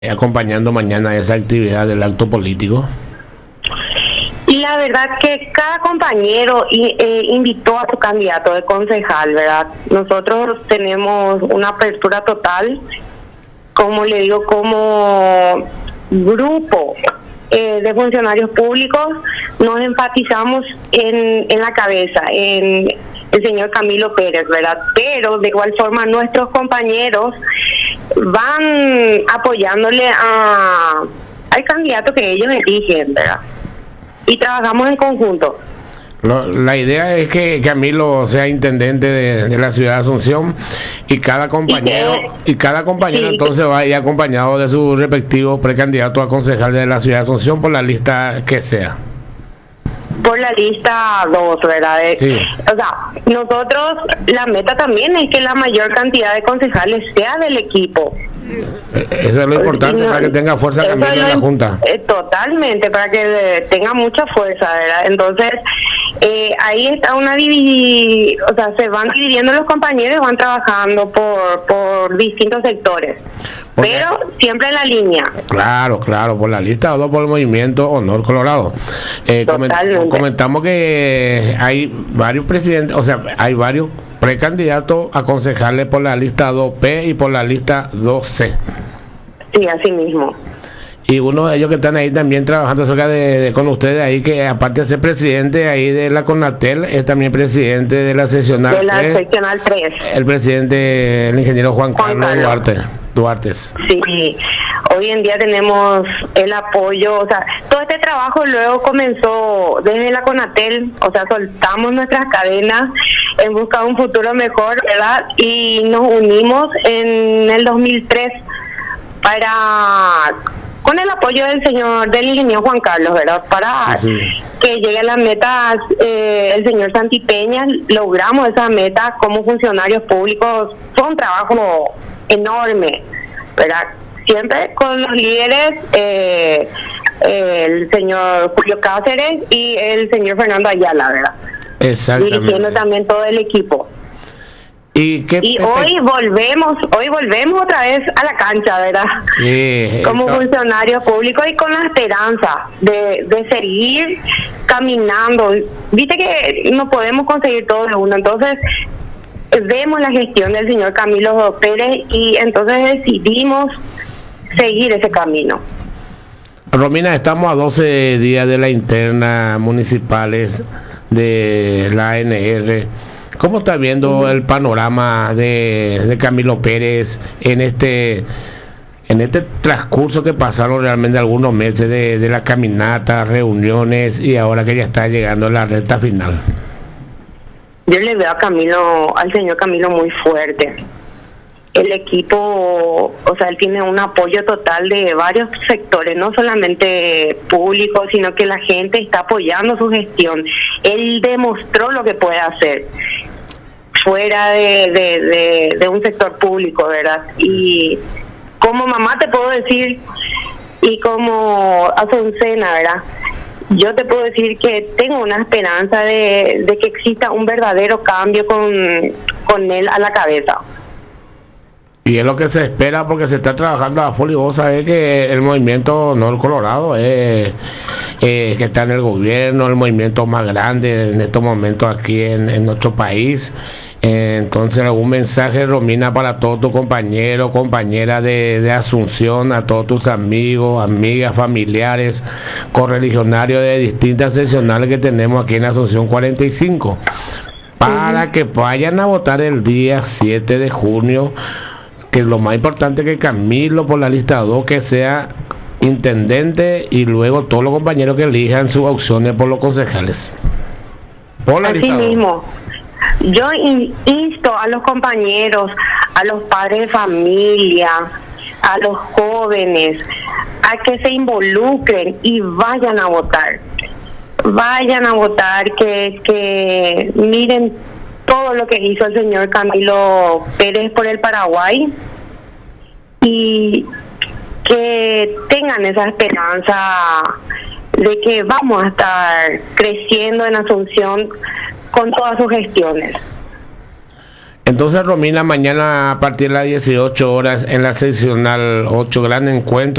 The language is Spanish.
acompañando mañana esa actividad del acto político? Y la verdad que cada compañero invitó a su candidato de concejal, ¿verdad? Nosotros tenemos una apertura total, como le digo, como grupo de funcionarios públicos, nos enfatizamos en la cabeza, en el señor Camilo Pérez, ¿verdad? Pero de igual forma nuestros compañeros van apoyándole al candidato que ellos eligen, ¿verdad? Y trabajamos en conjunto. La idea es que Camilo sea intendente de la ciudad de Asunción y cada compañero sí, entonces va a ir acompañado de su respectivo precandidato a concejal de la ciudad de Asunción por la lista que sea. Por la lista 2, ¿verdad? Sí. O sea, nosotros, la meta también es que la mayor cantidad de concejales sea del equipo. Eso es lo importante, para que tenga fuerza también en la Junta. Totalmente, para que tenga mucha fuerza, ¿verdad? Entonces, ahí está o sea, se van dividiendo los compañeros y van trabajando por distintos sectores. Pero siempre en la línea. Claro, por la lista 2 por el movimiento Honor Colorado. Comentamos que hay varios presidentes, o sea, hay varios precandidatos a concejales por la lista 2P y por la lista 2C. Sí, así mismo. Y uno de ellos que están ahí también trabajando cerca con ustedes ahí, que aparte de ser presidente ahí de la CONATEL, es también presidente de la seccional 3. De la seccional 3. El presidente, el ingeniero Juan Carlos Duarte. Sí, hoy en día tenemos el apoyo, o sea, todo este trabajo luego comenzó desde la CONATEL, o sea, soltamos nuestras cadenas en busca de un futuro mejor, ¿verdad? Y nos unimos en el 2003 con el apoyo del ingeniero Juan Carlos, ¿verdad? Para que llegue a las metas el señor Santipeña, logramos esa meta como funcionarios públicos. Fue un trabajo enorme, ¿verdad? Siempre con los líderes, el señor Julio Cáceres y el señor Fernando Ayala, ¿verdad? Exactamente. Dirigiendo también todo el equipo. Y hoy volvemos otra vez a la cancha, ¿verdad? Sí, como funcionarios públicos y con la esperanza de seguir caminando. Viste que no podemos conseguir todo de uno, entonces vemos la gestión del señor Camilo Pérez y entonces decidimos seguir ese camino. Romina, estamos a 12 días de la interna municipales de la ANR. ¿Cómo está viendo el panorama de Camilo Pérez en este transcurso que pasaron realmente algunos meses de la caminata, reuniones y ahora que ya está llegando a la recta final? Yo le veo al señor Camilo muy fuerte. El equipo, o sea, él tiene un apoyo total de varios sectores, no solamente públicos, sino que la gente está apoyando su gestión. Él demostró lo que puede hacer fuera de un sector público, ¿verdad? Y como mamá te puedo decir, y como asuncena, ¿verdad? Yo te puedo decir que tengo una esperanza de que exista un verdadero cambio con él a la cabeza. Y es lo que se espera porque se está trabajando a full y vos sabés que el movimiento Honor Colorado que está en el gobierno, el movimiento más grande en estos momentos aquí en nuestro país. Entonces, algún mensaje, Romina, para todos tus compañeros, compañeras de Asunción, a todos tus amigos, amigas, familiares, correligionarios de distintas seccionales que tenemos aquí en Asunción 45, para que vayan a votar el día 7 de junio, que lo más importante es que Camilo por la lista 2 que sea intendente y luego todos los compañeros que elijan sus opciones por los concejales. Por la así lista mismo. Yo insto a los compañeros, a los padres de familia, a los jóvenes, a que se involucren y vayan a votar. Vayan a votar, que miren todo lo que hizo el señor Camilo Pérez por el Paraguay y que tengan esa esperanza de que vamos a estar creciendo en Asunción con todas sus gestiones. Entonces, Romina, mañana a partir de las 18 horas en la seccional 8, gran encuentro